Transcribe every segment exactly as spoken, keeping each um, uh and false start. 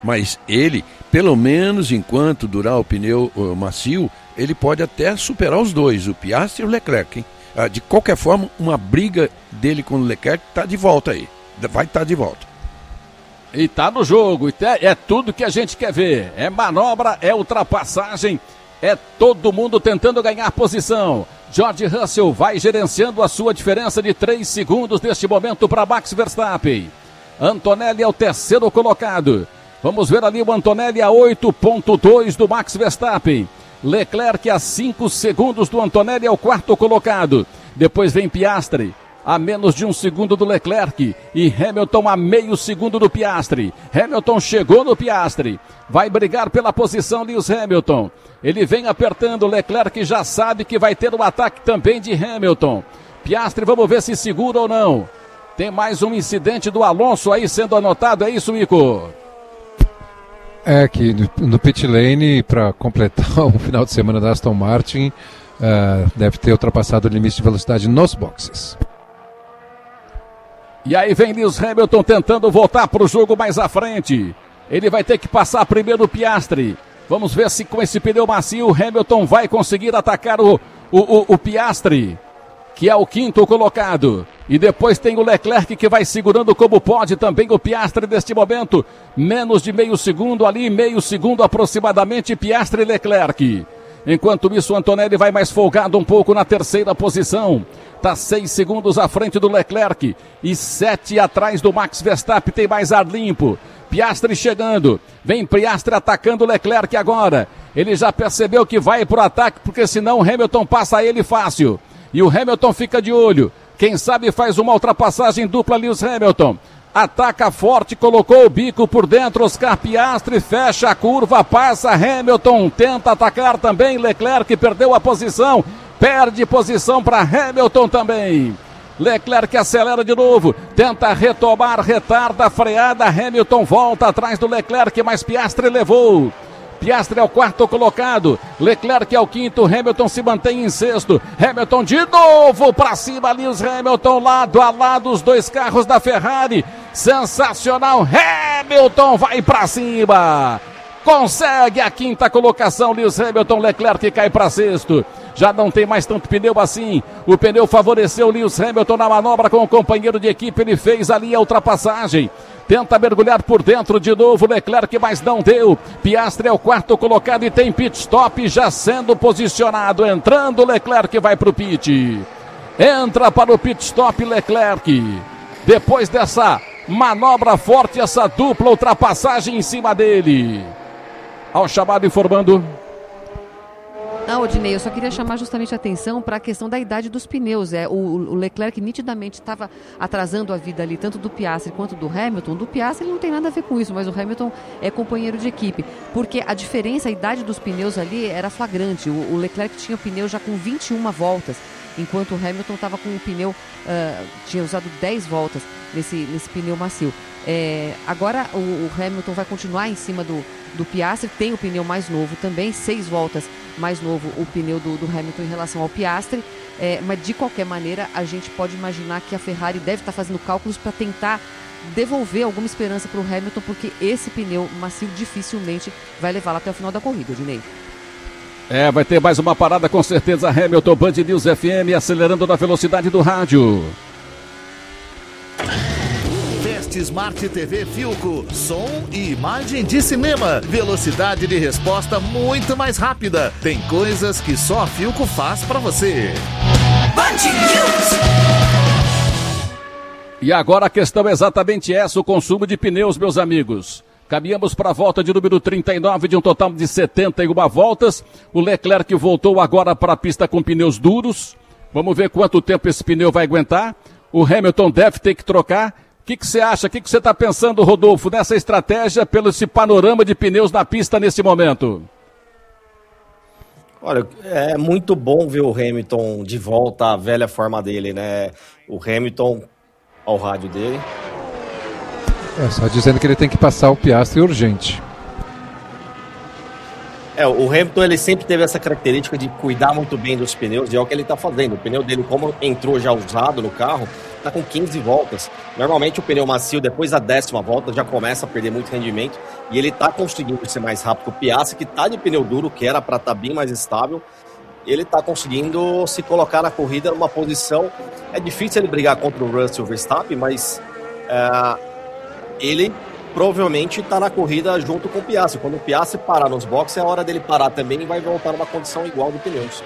Mas ele, pelo menos enquanto durar o pneu uh, macio, ele pode até superar os dois, o Piastri e o Leclerc. Hein? Uh, de qualquer forma, uma briga dele com o Leclerc está de volta aí. Vai estar tá de volta. E tá no jogo, é tudo que a gente quer ver. É manobra, é ultrapassagem, é todo mundo tentando ganhar posição. George Russell vai gerenciando a sua diferença de três segundos neste momento para Max Verstappen. Antonelli é o terceiro colocado. Vamos ver ali o Antonelli a oito ponto dois do Max Verstappen. Leclerc a cinco segundos do Antonelli, é o quarto colocado. Depois vem Piastri, a menos de um segundo do Leclerc. E Hamilton a meio segundo do Piastri. Hamilton chegou no Piastri. Vai brigar pela posição Lewis Hamilton. Ele vem apertando, Leclerc já sabe que vai ter um ataque também de Hamilton. Piastri, vamos ver se segura ou não. Tem mais um incidente do Alonso aí sendo anotado, é isso, Ico? É que no, no pit lane, para completar o final de semana da Aston Martin, uh, deve ter ultrapassado o limite de velocidade nos boxes. E aí vem Lewis Hamilton tentando voltar para o jogo mais à frente. Ele vai ter que passar primeiro o Piastri. Vamos ver se com esse pneu macio o Hamilton vai conseguir atacar o, o, o, o Piastri, que é o quinto colocado. E depois tem o Leclerc que vai segurando como pode também o Piastri neste momento. Menos de meio segundo ali, meio segundo aproximadamente, Piastri e Leclerc. Enquanto isso, o Antonelli vai mais folgado um pouco na terceira posição. Está seis segundos à frente do Leclerc e sete atrás do Max Verstappen, tem mais ar limpo. Piastri chegando, vem Piastri atacando o Leclerc agora. Ele já percebeu que vai para o ataque, porque senão o Hamilton passa ele fácil. E o Hamilton fica de olho. Quem sabe faz uma ultrapassagem dupla Lewis Hamilton. Ataca forte, colocou o bico por dentro, Oscar Piastri, fecha a curva, passa Hamilton, tenta atacar também, Leclerc perdeu a posição, perde posição para Hamilton também. Leclerc acelera de novo, tenta retomar, retarda a freada, Hamilton volta atrás do Leclerc, mas Piastri levou. Piastri é o quarto colocado, Leclerc é o quinto, Hamilton se mantém em sexto, Hamilton de novo para cima, Lewis Hamilton lado a lado, os dois carros da Ferrari, sensacional, Hamilton vai para cima, consegue a quinta colocação, Lewis Hamilton, Leclerc cai para sexto, já não tem mais tanto pneu assim, o pneu favoreceu Lewis Hamilton na manobra com o companheiro de equipe, ele fez ali a ultrapassagem, tenta mergulhar por dentro de novo, Leclerc, mas não deu. Piastri é o quarto colocado e tem pit stop já sendo posicionado. Entrando, Leclerc vai para o pit. Entra para o pit stop, Leclerc. Depois dessa manobra forte, essa dupla ultrapassagem em cima dele. Ao chamado informando. Não, Odinei, eu só queria chamar justamente a atenção para a questão da idade dos pneus. É, o, o Leclerc nitidamente estava atrasando a vida ali, tanto do Piastri quanto do Hamilton. Do Piastri ele não tem nada a ver com isso, mas o Hamilton é companheiro de equipe. Porque a diferença, a idade dos pneus ali era flagrante. O, o Leclerc tinha o pneu já com vinte e uma voltas, enquanto o Hamilton estava com o pneu, uh, tinha usado dez voltas nesse, nesse pneu macio. É, agora o, o Hamilton vai continuar em cima do, do Piastri, tem o pneu mais novo também, seis voltas mais novo o pneu do, do Hamilton em relação ao Piastri, é, mas de qualquer maneira a gente pode imaginar que a Ferrari deve estar fazendo cálculos para tentar devolver alguma esperança para o Hamilton, porque esse pneu macio dificilmente vai levá-lo até o final da corrida, Odinei. É, vai ter mais uma parada com certeza, Hamilton, Band News F M, acelerando na velocidade do rádio. Smart T V Philco, som e imagem de cinema, velocidade de resposta muito mais rápida. Tem coisas que só a Philco faz pra você. E agora a questão é exatamente essa, o consumo de pneus, meus amigos. Caminhamos para a volta de número trinta e nove, de um total de setenta e uma voltas. O Leclerc voltou agora para a pista com pneus duros. Vamos ver quanto tempo esse pneu vai aguentar. O Hamilton deve ter que trocar. O que você acha? O que você está pensando, Rodolfo, nessa estratégia, pelo esse panorama de pneus na pista nesse momento? Olha, é muito bom ver o Hamilton de volta à velha forma dele, né? O Hamilton ao rádio dele. É, só dizendo que ele tem que passar o Piastri urgente. É, o Hamilton ele sempre teve essa característica de cuidar muito bem dos pneus, e é o que ele está fazendo. O pneu dele, como entrou já usado no carro, está com quinze voltas. Normalmente o pneu macio, depois da décima volta, já começa a perder muito rendimento, e ele está conseguindo ser mais rápido que o Piastri, que está de pneu duro, que era para estar tá bem mais estável. Ele está conseguindo se colocar na corrida numa posição... É difícil ele brigar contra o Russell Verstappen, mas é, ele... provavelmente está na corrida junto com o Piastri. Quando o Piastri parar nos boxes, é a hora dele parar também e vai voltar numa condição igual do pneus.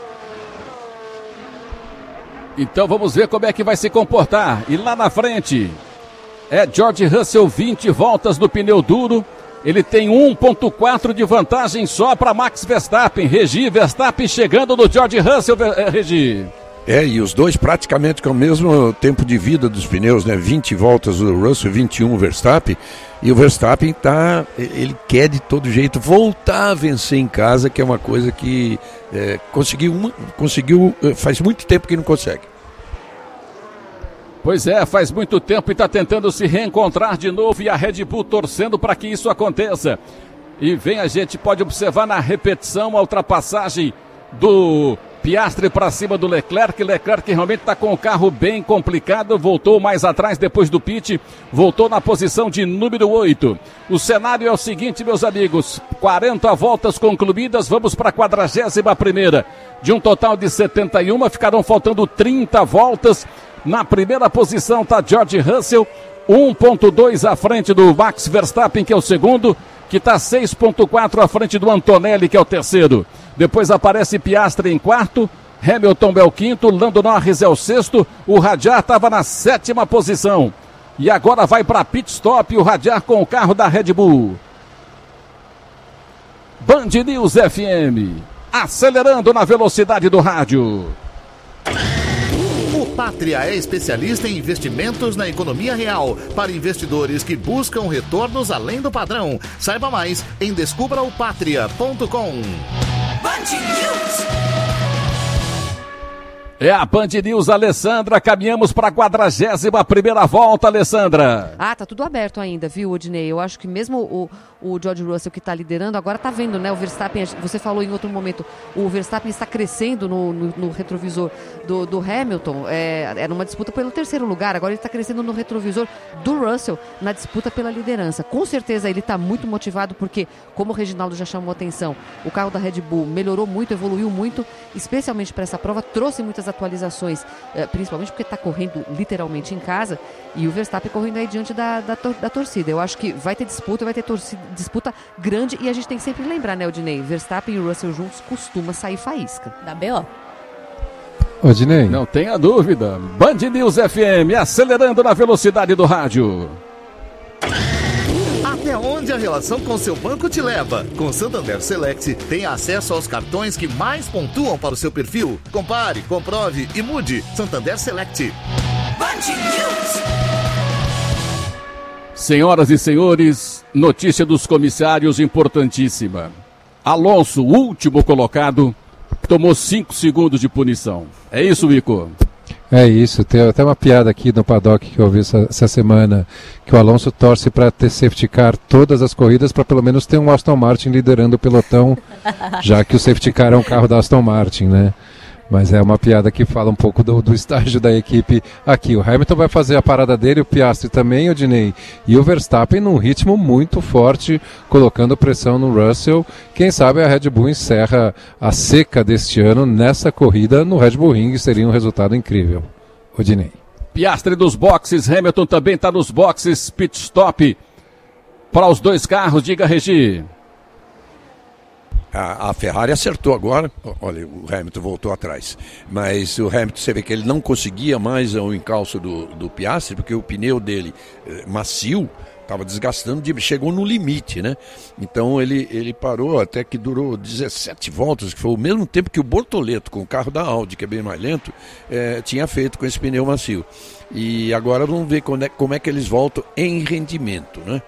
Então vamos ver como é que vai se comportar. E lá na frente é George Russell, vinte voltas no pneu duro. Ele tem um ponto quatro de vantagem só para Max Verstappen. Regi, Verstappen chegando no George Russell, Regi. É, e os dois praticamente com o mesmo tempo de vida dos pneus, né? vinte voltas o Russell, vinte e um o Verstappen. E o Verstappen tá, ele quer de todo jeito voltar a vencer em casa, que é uma coisa que é, conseguiu, uma, conseguiu, faz muito tempo que não consegue. Pois é, faz muito tempo e está tentando se reencontrar de novo, e a Red Bull torcendo para que isso aconteça. E vem, a gente pode observar na repetição a ultrapassagem do Piastri para cima do Leclerc. Leclerc realmente está com o carro bem complicado, voltou mais atrás depois do pit, voltou na posição de número oito. O cenário é o seguinte, meus amigos, quarenta voltas concluídas, vamos para a quadragésima primeira. De um total de setenta e uma, ficarão faltando trinta voltas. Na primeira posição está George Russell, um ponto dois à frente do Max Verstappen, que é o segundo, que está seis ponto quatro à frente do Antonelli, que é o terceiro. Depois aparece Piastri em quarto, Hamilton é o quinto, Lando Norris é o sexto, o Radiar estava na sétima posição. E agora vai para pit stop o Radiar com o carro da Red Bull. Band News F M, acelerando na velocidade do rádio. O Pátria é especialista em investimentos na economia real para investidores que buscam retornos além do padrão. Saiba mais em descubra o pátria ponto com. É a Band News, Alessandra. Caminhamos para a quadragésima primeira volta, Alessandra. Ah, tá tudo aberto ainda, viu, Odinei? Eu acho que mesmo o, o George Russell, que está liderando, agora tá vendo, né? O Verstappen, você falou em outro momento, o Verstappen está crescendo no, no, no retrovisor do, do Hamilton. É, era uma disputa pelo terceiro lugar, agora ele está crescendo no retrovisor do Russell na disputa pela liderança. Com certeza ele está muito motivado, porque, como o Reginaldo já chamou atenção, o carro da Red Bull melhorou muito, evoluiu muito, especialmente para essa prova, trouxe muitas atualizações, principalmente porque está correndo literalmente em casa, e o Verstappen correndo aí diante da, da, da torcida. Eu acho que vai ter disputa, vai ter torcida, disputa grande, e a gente tem que sempre lembrar, né, Odinei? Verstappen e o Russell juntos costuma sair faísca. Da B O. Odinei. Não tenha dúvida. Band News F M, acelerando na velocidade do rádio. Até onde a relação com seu banco te leva? Com Santander Select, tem acesso aos cartões que mais pontuam para o seu perfil. Compare, comprove e mude. Santander Select. Senhoras e senhores, notícia dos comissários importantíssima. Alonso, último colocado, tomou cinco segundos de punição. É isso, Ico? É isso, tem até uma piada aqui no paddock que eu ouvi essa, essa semana, que o Alonso torce para ter safety car todas as corridas, para pelo menos ter um Aston Martin liderando o pelotão, já que o safety car é um carro da Aston Martin, né? Mas é uma piada que fala um pouco do, do estágio da equipe aqui. O Hamilton vai fazer a parada dele, o Piastri também, o Odinei, e o Verstappen num ritmo muito forte, colocando pressão no Russell. Quem sabe a Red Bull encerra a seca deste ano nessa corrida no Red Bull Ring, seria um resultado incrível. Odinei. Piastri dos boxes, Hamilton também está nos boxes, pit stop para os dois carros, diga, Regi. A, a Ferrari acertou agora, olha, o Hamilton voltou atrás, mas o Hamilton, você vê que ele não conseguia mais o encalço do, do Piastri, porque o pneu dele, eh, macio, estava desgastando, chegou no limite, né? Então ele, ele parou até que durou dezessete voltas, que foi o mesmo tempo que o Bortoleto, com o carro da Audi, que é bem mais lento, eh, tinha feito com esse pneu macio. E agora vamos ver como é, como é que eles voltam em rendimento, né?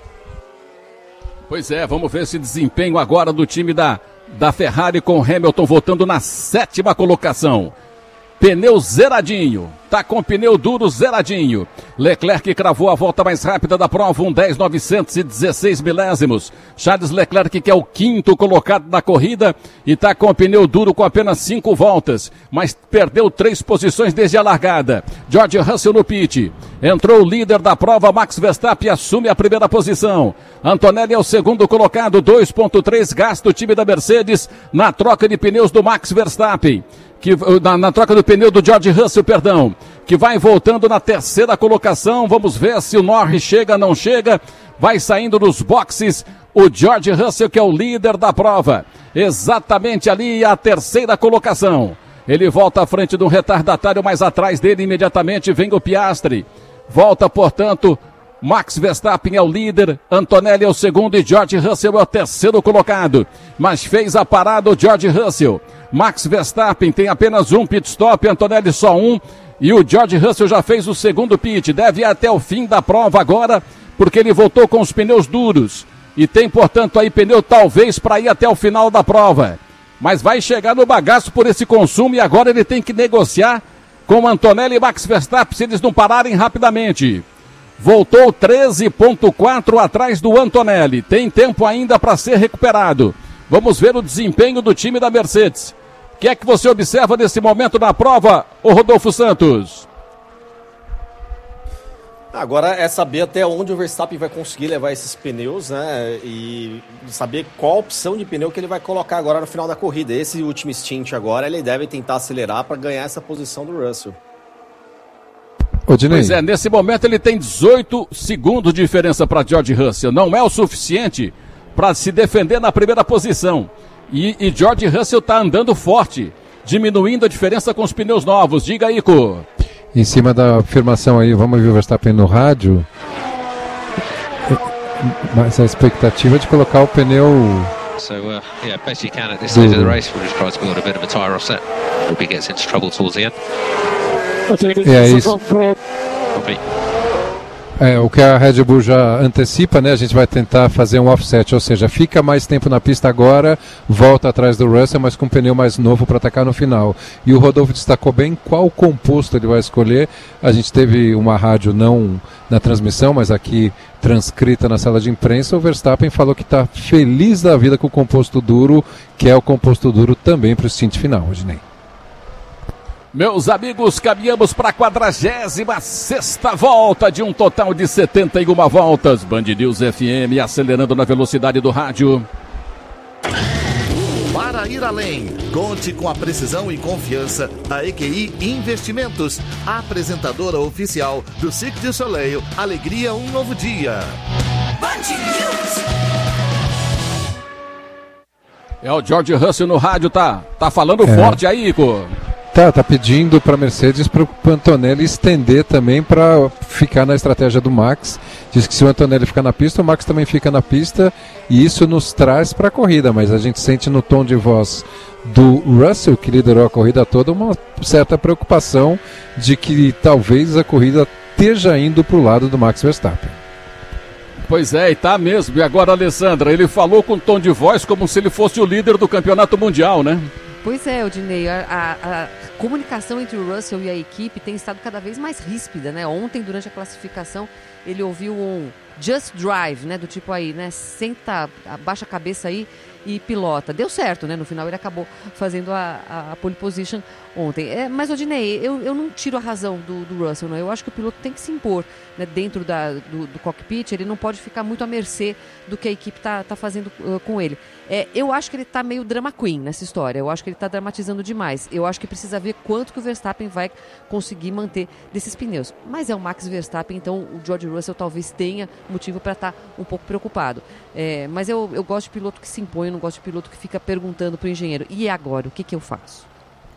Pois é, vamos ver esse desempenho agora do time da, da Ferrari, com Hamilton voltando na sétima colocação. pneu zeradinho. Tá com pneu duro zeradinho. Leclerc cravou a volta mais rápida da prova, um dez novecentos e dezesseis milésimos. Charles Leclerc, que é o quinto colocado na corrida, e tá com pneu duro com apenas cinco voltas, mas perdeu três posições desde a largada. George Russell no pit. Entrou o líder da prova, Max Verstappen, assume a primeira posição. Antonelli é o segundo colocado, dois ponto três gasta o time da Mercedes na troca de pneus do Max Verstappen. Que, na, na troca do pneu do George Russell, perdão, que vai voltando na terceira colocação. Vamos ver se o Norris chega, não chega. Vai saindo dos boxes o George Russell, que é o líder da prova. Exatamente ali a terceira colocação. Ele volta à frente de um retardatário, mais atrás dele imediatamente vem o Piastri. Volta, portanto, Max Verstappen é o líder, Antonelli é o segundo e George Russell é o terceiro colocado. Mas fez a parada o George Russell. Max Verstappen tem apenas um pit stop, Antonelli só um. E o George Russell já fez o segundo pit. Deve ir até o fim da prova agora, porque ele voltou com os pneus duros. E tem, portanto, aí pneu talvez para ir até o final da prova. Mas vai chegar no bagaço por esse consumo e agora ele tem que negociar com Antonelli e Max Verstappen se eles não pararem rapidamente. Voltou treze ponto quatro atrás do Antonelli. Tem tempo ainda para ser recuperado. Vamos ver o desempenho do time da Mercedes. O que é que você observa nesse momento na prova, ô Rodolfo Santos? Agora é saber até onde o Verstappen vai conseguir levar esses pneus, né? E saber qual opção de pneu que ele vai colocar agora no final da corrida. Esse último stint agora, ele deve tentar acelerar para ganhar essa posição do Russell. Odinei. Pois é, nesse momento ele tem dezoito segundos de diferença para George Russell. Não é o suficiente para se defender na primeira posição. E, e George Russell está andando forte, diminuindo a diferença com os pneus novos. Diga aí, Ico. Em cima da afirmação aí, vamos ver o Verstappen no rádio. Mas a expectativa de colocar o pneu... So, uh, yeah, best you can at this stage of the race. We'll just try to build a bit of a tyre offset. Hope he gets into trouble towards the end. É isso. É, o que a Red Bull já antecipa, né? A gente vai tentar fazer um offset, ou seja, fica mais tempo na pista agora, volta atrás do Russell, mas com um pneu mais novo para atacar no final. E o Rodolfo destacou bem qual composto ele vai escolher. A gente teve uma rádio não na transmissão, mas aqui transcrita na sala de imprensa. O Verstappen falou que está feliz da vida com o composto duro, que é o composto duro também para o stint final, Rodinei. Meus amigos, caminhamos para a quadragésima sexta volta de um total de setenta e uma voltas. Band News F M acelerando na velocidade do rádio. Para ir além, conte com a precisão e confiança da E Q I Investimentos, a apresentadora oficial do Cirque du Soleil, Alegria um Novo Dia. Band News. É o George Russell no rádio, tá, tá falando é. forte aí, Ico. Tá, tá pedindo para a Mercedes para o Antonelli estender também para ficar na estratégia do Max. Diz que se o Antonelli ficar na pista, o Max também fica na pista e isso nos traz para a corrida, mas a gente sente no tom de voz do Russell, que liderou a corrida toda, uma certa preocupação de que talvez a corrida esteja indo para o lado do Max Verstappen. Pois é, e tá mesmo. E agora, Alessandra, ele falou com tom de voz como se ele fosse o líder do campeonato mundial, né? Pois é, Odinei, a, a, a comunicação entre o Russell e a equipe tem estado cada vez mais ríspida, né? Ontem, durante a classificação, ele ouviu um just drive, né? Do tipo aí, né? Senta, abaixa a cabeça aí e pilota. Deu certo, né? No final ele acabou fazendo a, a, a pole position ontem. É, mas, Odinei, eu, eu não tiro a razão do, do Russell, não. Eu acho que o piloto tem que se impor, né? Dentro da, do, do cockpit. Ele não pode ficar muito à mercê do que a equipe está tá fazendo uh, com ele. É, eu acho que ele está meio drama queen nessa história. Eu acho que ele está dramatizando demais. Eu acho que precisa ver quanto que o Verstappen vai conseguir manter desses pneus. Mas é o Max Verstappen, então o George Russell talvez tenha motivo para estar tá um pouco preocupado. É, mas eu, eu gosto de piloto que se impõe, eu não gosto de piloto que fica perguntando para o engenheiro: e agora, o que, que eu faço?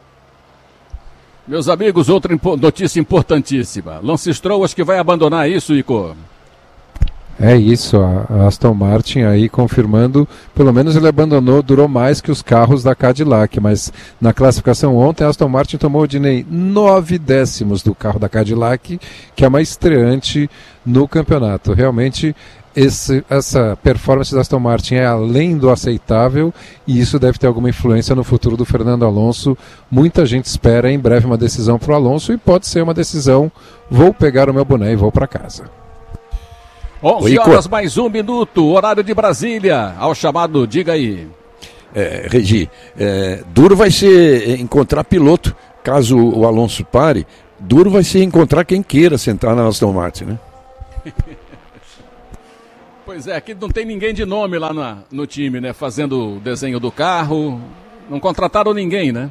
Meus amigos, outra impo- notícia importantíssima. Lance Stroll, acho que vai abandonar isso, Ico. É isso, a Aston Martin aí confirmando, pelo menos ele abandonou, durou mais que os carros da Cadillac, mas na classificação ontem a Aston Martin tomou, Odinei, nove décimos do carro da Cadillac, que é uma estreante no campeonato. Realmente esse, essa performance da Aston Martin é além do aceitável e isso deve ter alguma influência no futuro do Fernando Alonso. Muita gente espera em breve uma decisão para o Alonso e pode ser uma decisão, vou pegar o meu boné e vou para casa. onze horas mais um minuto, horário de Brasília, ao chamado, diga aí. É, Regi, é, duro vai ser encontrar piloto, caso o Alonso pare, duro vai ser encontrar quem queira sentar na Aston Martin, né? Pois é, aqui não tem ninguém de nome lá na, no time, né? Fazendo o desenho do carro, não contrataram ninguém, né?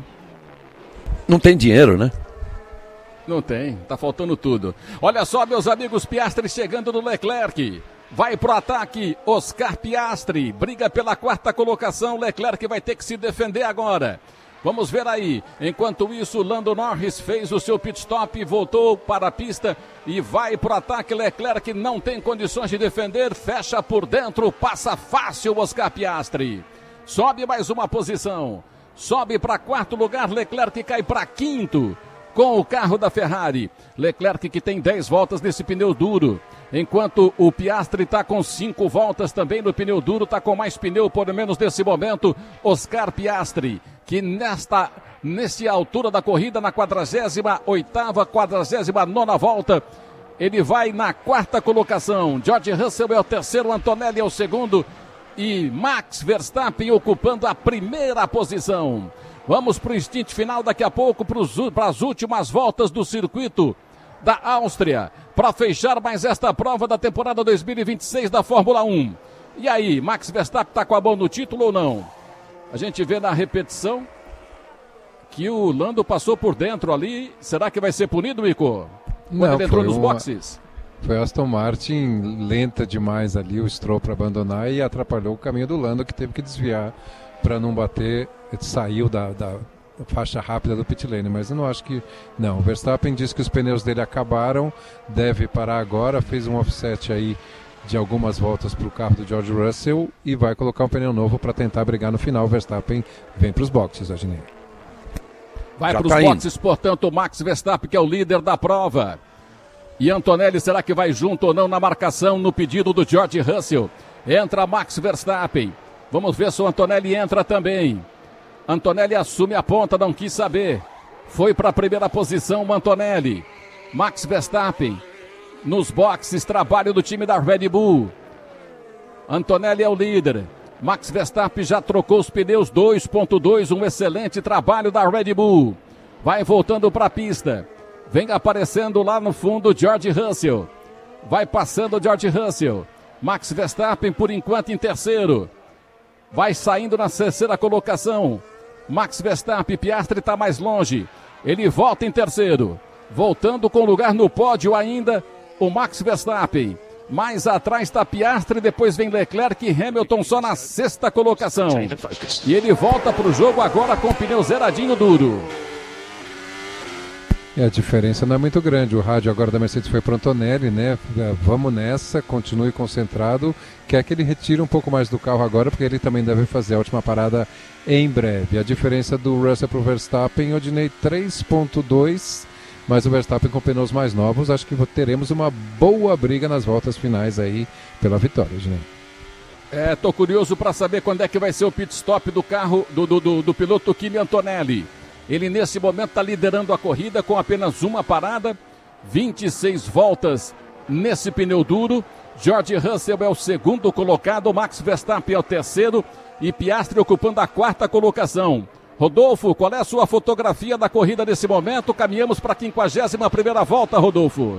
Não tem dinheiro, né? Não tem, tá faltando tudo. Olha só, meus amigos, Piastri chegando no Leclerc. Vai pro ataque, Oscar Piastri, briga pela quarta colocação, Leclerc vai ter que se defender agora. Vamos ver aí, enquanto isso, Lando Norris fez o seu pit stop, voltou para a pista e vai pro ataque, Leclerc não tem condições de defender, fecha por dentro, passa fácil Oscar Piastri. Sobe mais uma posição, sobe para quarto lugar, Leclerc cai para quinto. Com o carro da Ferrari, Leclerc que tem dez voltas nesse pneu duro, enquanto o Piastri está com cinco voltas também no pneu duro, está com mais pneu por menos nesse momento, Oscar Piastri, que nesta, nessa altura da corrida, na quadragésima oitava, quadragésima nona volta, ele vai na quarta colocação, George Russell é o terceiro, Antonelli é o segundo e Max Verstappen ocupando a primeira posição. Vamos para o instante final daqui a pouco, para as últimas voltas do circuito da Áustria, para fechar mais esta prova da temporada dois mil e vinte e seis da Fórmula um. E aí, Max Verstappen está com a mão no título ou não? A gente vê na repetição que o Lando passou por dentro ali. Será que vai ser punido, Mico? Quando não, ele entrou nos uma... boxes? Foi a Aston Martin lenta demais ali, o Stroll para abandonar e atrapalhou o caminho do Lando, que teve que desviar para não bater, saiu da, da faixa rápida do pit lane, mas eu não acho que... Não, o Verstappen disse que os pneus dele acabaram, deve parar agora, fez um offset aí de algumas voltas para o carro do George Russell e vai colocar um pneu novo para tentar brigar no final. O Verstappen vem para os boxes, Adnei. Vai para os tá boxes, portanto, o Max Verstappen, que é o líder da prova. E Antonelli, será que vai junto ou não na marcação, no pedido do George Russell? Entra Max Verstappen. Vamos ver se o Antonelli entra também. Antonelli assume a ponta, não quis saber. Foi para a primeira posição o Antonelli. Max Verstappen nos boxes, trabalho do time da Red Bull. Antonelli é o líder. Max Verstappen já trocou os pneus dois ponto dois, um excelente trabalho da Red Bull. Vai voltando para a pista. Vem aparecendo lá no fundo George Russell. Vai passando George Russell. Max Verstappen por enquanto em terceiro. Vai saindo na terceira colocação. Max Verstappen, Piastri está mais longe. Ele volta em terceiro. Voltando com lugar no pódio ainda, o Max Verstappen. Mais atrás está Piastri, depois vem Leclerc e Hamilton só na sexta colocação. E ele volta para o jogo agora com o pneu zeradinho duro. E a diferença não é muito grande. O rádio agora da Mercedes foi para o Antonelli, né? Vamos nessa, continue concentrado. Quer que ele retire um pouco mais do carro agora, porque ele também deve fazer a última parada em breve. A diferença do Russell para o Verstappen, eu direi três ponto dois, mas o Verstappen com pneus mais novos. Acho que teremos uma boa briga nas voltas finais aí pela vitória, Odinei. É, tô curioso para saber quando é que vai ser o pit stop do carro do, do, do, do piloto Kimi Antonelli. Ele nesse momento está liderando a corrida com apenas uma parada, vinte e seis voltas nesse pneu duro. George Russell é o segundo colocado, Max Verstappen é o terceiro e Piastri ocupando a quarta colocação. Rodolfo, qual é a sua fotografia da corrida nesse momento? Caminhamos para a quinquagésima primeira volta, Rodolfo.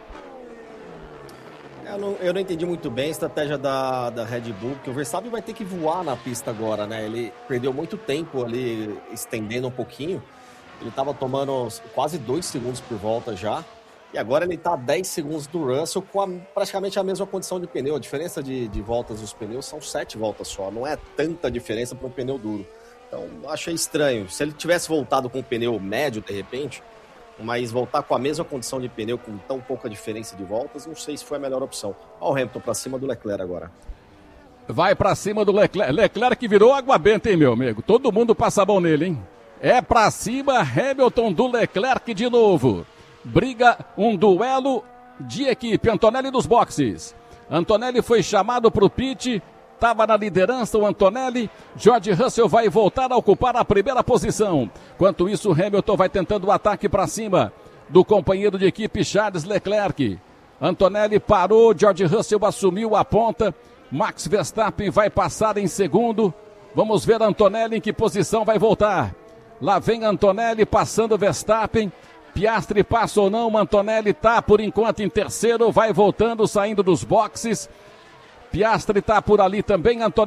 Eu não, eu não entendi muito bem a estratégia da, da Red Bull, porque o Verstappen vai ter que voar na pista agora, né? Ele perdeu muito tempo ali, estendendo um pouquinho. Ele estava tomando quase dois segundos por volta já. E agora ele está a dez segundos do Russell com a, praticamente a mesma condição de pneu. A diferença de, de voltas dos pneus são sete voltas só. Não é tanta diferença para um pneu duro. Então, achei estranho. Se ele tivesse voltado com um pneu médio, de repente... mas voltar com a mesma condição de pneu, com tão pouca diferença de voltas, não sei se foi a melhor opção. Olha o Hamilton para cima do Leclerc agora. Vai para cima do Leclerc. Leclerc que virou água benta, hein, meu amigo? Todo mundo passa a mão nele, hein? É para cima, Hamilton do Leclerc de novo. Briga, um duelo de equipe. Antonelli nos boxes. Antonelli foi chamado para o pit, estava na liderança o Antonelli. George Russell vai voltar a ocupar a primeira posição. Enquanto isso, o Hamilton vai tentando o ataque para cima do companheiro de equipe Charles Leclerc. Antonelli parou, George Russell assumiu a ponta. Max Verstappen vai passar em segundo. Vamos ver Antonelli em que posição vai voltar. Lá vem Antonelli passando Verstappen. Piastri passa ou não, Antonelli está por enquanto em terceiro, vai voltando, saindo dos boxes. Piastri está por ali também, Antonelli.